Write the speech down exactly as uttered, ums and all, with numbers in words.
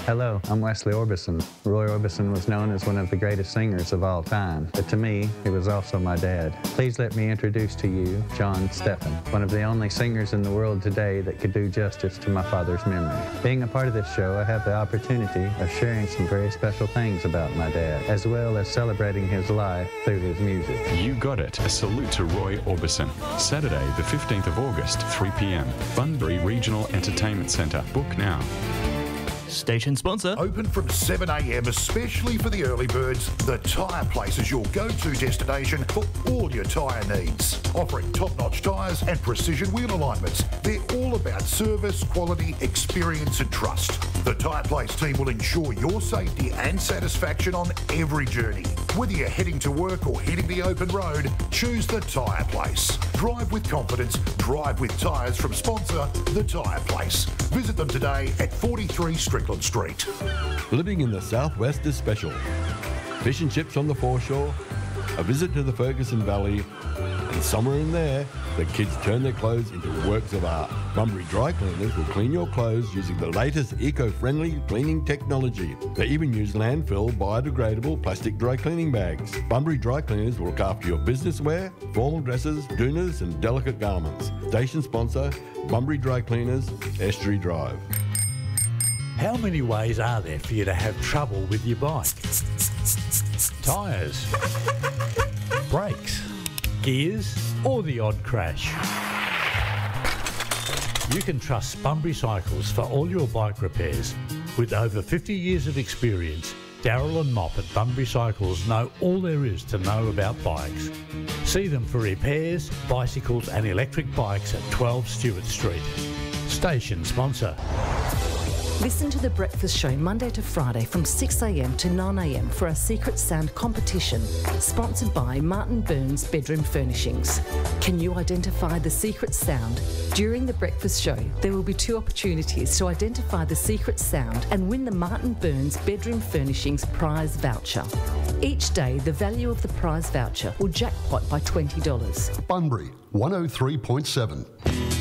Hello, I'm Wesley Orbison. Roy Orbison was known as one of the greatest singers of all time, but to me, he was also my dad. Please let me introduce to you John Steffen, one of the only singers in the world today that could do justice to my father's memory. Being a part of this show, I have the opportunity of sharing some very special things about my dad, as well as celebrating his life through his music. You got it. A salute to Roy Orbison. Saturday, the fifteenth of August, three p m Bunbury Regional Entertainment Centre. Book now. Station sponsor. Open from seven a m especially for the early birds. The Tyre Place is your go-to destination for all your tyre needs. Offering top-notch tyres and precision wheel alignments. They're all about service, quality, experience and trust. The Tyre Place team will ensure your safety and satisfaction on every journey. Whether you're heading to work or hitting the open road, choose the Tyre Place. Drive with confidence, drive with tyres from sponsor The Tyre Place. Visit them today at forty-three Strickland Street. Living in the southwest is special. Fish and chips on the foreshore, a visit to the Ferguson Valley, and somewhere in there, the kids turn their clothes into works of art. Bunbury Dry Cleaners will clean your clothes using the latest eco-friendly cleaning technology. They even use landfill biodegradable plastic dry cleaning bags. Bunbury Dry Cleaners will look after your business wear, formal dresses, doonas and delicate garments. Station sponsor, Bunbury Dry Cleaners, Estuary Drive. How many ways are there for you to have trouble with your bike? Tyres, brakes, gears, or the odd crash? You can trust Bunbury Cycles for all your bike repairs. With over fifty years of experience, Daryl and Mop at Bunbury Cycles know all there is to know about bikes. See them for repairs, bicycles and electric bikes at twelve Stewart Street. Station sponsor. Listen to The Breakfast Show Monday to Friday from six a m to nine a m for a Secret Sound competition, sponsored by Martin Burns Bedroom Furnishings. Can you identify the secret sound? During The Breakfast Show, there will be two opportunities to identify the secret sound and win the Martin Burns Bedroom Furnishings prize voucher. Each day, the value of the prize voucher will jackpot by twenty dollars. Bunbury, one oh three point seven.